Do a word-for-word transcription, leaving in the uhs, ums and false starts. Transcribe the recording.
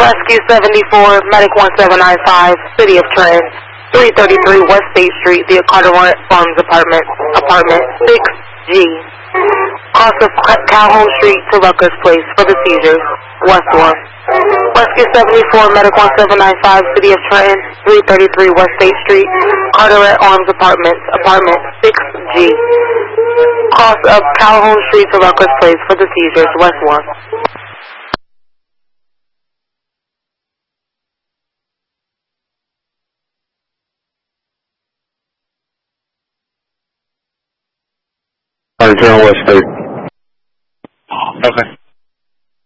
Rescue seventy-four, Medic one seven nine five, City of Trenton, three thirty-three West State Street, the Carteret Farms Apartment, Apartment six G. Cross of Calhoun Street to Rutgers Place for the seizures, West one. Rescue seventy-four, Medic one seven nine five, City of Trenton, three thirty-three West State Street, Carteret Arms Apartments, Apartment six G. Cross of Calhoun Street to Rutgers Place for the seizures, West one. Return West State. Okay.